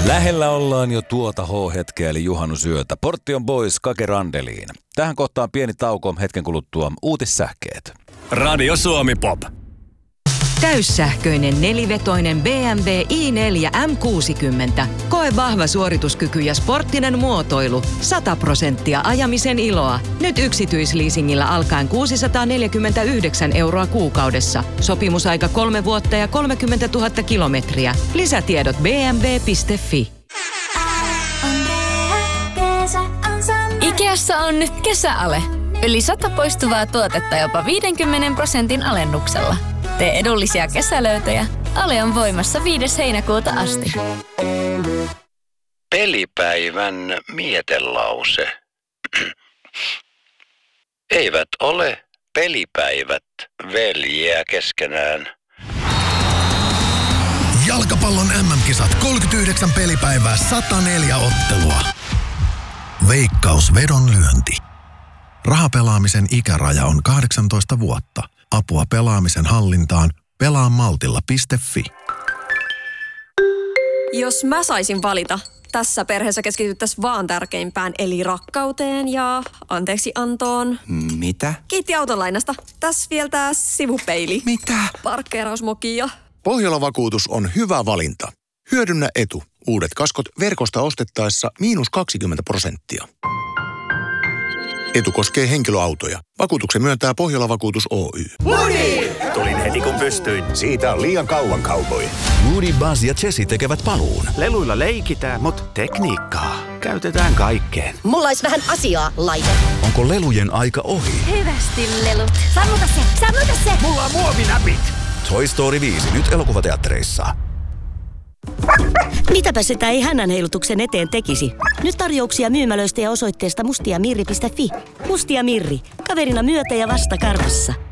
Lähellä ollaan jo tuota H-hetkeä eli juhannusyötä. Portti on pois Kake Randeliin. Tähän kohtaan pieni tauko, hetken kuluttua uutissähkeet. Radio Suomi Pop. Täyssähköinen nelivetoinen BMW i4 M60. Koe vahva suorituskyky ja sporttinen muotoilu. 100% ajamisen iloa. Nyt yksityisleasingillä alkaen 649 € kuukaudessa. Sopimusaika 3 vuotta ja 30 000 kilometriä. Lisätiedot bmw.fi. Ikeassa on nyt kesäale. Yli 100 poistuvaa tuotetta jopa 50% alennuksella. Tee edullisia kesälöytöjä. Ale on voimassa 5. heinäkuuta asti. Pelipäivän mietelause. Eivät ole pelipäivät veljiä keskenään. Jalkapallon MM-kisat 39 pelipäivää 104 ottelua. Veikkaus vedonlyönti. Rahapelaamisen ikäraja on 18 vuotta. Apua pelaamisen hallintaan pelaamaltilla.fi. Jos mä saisin valita, tässä perheessä keskityttäisiin vaan tärkeimpään, eli rakkauteen ja anteeksiantoon. Mitä? Kiitti autolainasta. Tässä vielä tää sivupeili. Mitä? Parkkeerausmoki ja... Pohjola-vakuutus on hyvä valinta. Hyödynnä etu. Uudet kaskot verkosta ostettaessa -20%. Etu koskee henkilöautoja. Vakuutuksen myöntää Pohjola-vakuutus Oy. Woody! Tulin heti kun pystyin. Siitä on liian kauan cowboy. Woody, Buzz ja Jessie tekevät paluun. Leluilla leikitään, mutta tekniikkaa käytetään kaikkeen. Mulla olisi vähän asiaa, laite. Onko lelujen aika ohi? Hyvästi lelut. Sammuta se! Mulla on muovinäpit! Toy Story 5 nyt elokuvateattereissa. Mitäpä sitä ei hännänheilutuksen eteen tekisi? Nyt tarjouksia myymälöistä ja osoitteesta mustiamirri.fi. Mustia Mirri. Kaverina myötä ja vasta karvassa.